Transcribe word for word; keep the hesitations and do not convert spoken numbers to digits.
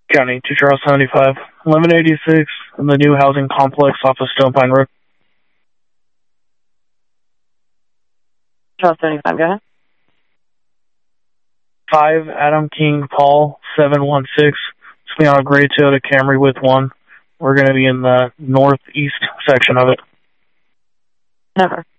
County, two Charles seventy-five, eleven eighty-six, in the new housing complex off of Stone Pine Road. Charles seventy-five, go ahead. five Adam King Paul, seven one six. It's me on a gray Toyota Camry with one. We're going to be in the northeast section of it. Never.